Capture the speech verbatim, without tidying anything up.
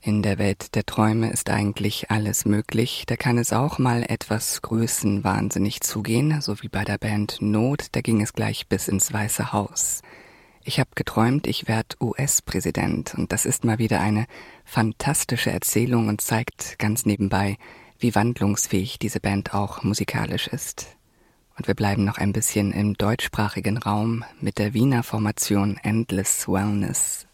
In der Welt der Träume ist eigentlich alles möglich. Da kann es auch mal etwas größenwahnsinnig zugehen, so wie bei der Band Not, da ging es gleich bis ins Weiße Haus. Ich habe geträumt, ich werd U S-Präsident und das ist mal wieder eine fantastische Erzählung und zeigt ganz nebenbei, wie wandlungsfähig diese Band auch musikalisch ist. Und wir bleiben noch ein bisschen im deutschsprachigen Raum mit der Wiener Formation Endless Wellness.